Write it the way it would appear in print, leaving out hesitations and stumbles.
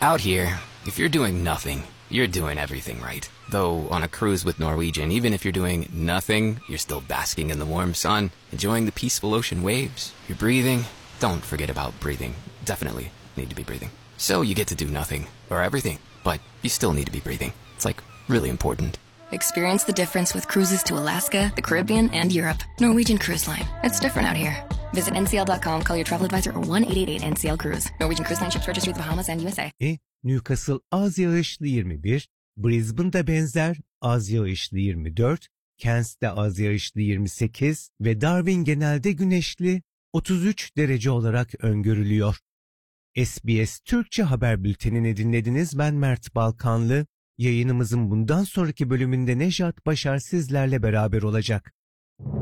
Out here, if you're doing nothing, you're doing everything right. Though on a cruise with Norwegian, even if you're doing nothing, you're still basking in the warm sun, enjoying the peaceful ocean waves. You're breathing. Don't forget about breathing. Definitely need to be breathing. So you get to do nothing, or everything, but you still need to be breathing. It's like really important. Experience the difference with cruises to Alaska, the Caribbean, and Europe. Norwegian Cruise Line. It's different out here. Visit ncl.com, call your travel advisor, or 1-888-NCL-CRUISE. Norwegian Cruise Line ships registry the Bahamas and USA. Newcastle az yağışlı 21, Brisbane'da benzer az yağışlı 24, Cairns'te az yağışlı 28 ve Darwin genelde güneşli 33 derece olarak öngörülüyor. SBS Türkçe Haber Bülteni'ni dinlediniz. Ben Mert Balkanlı. Yayınımızın bundan sonraki bölümünde Nejat Başar sizlerle beraber olacak.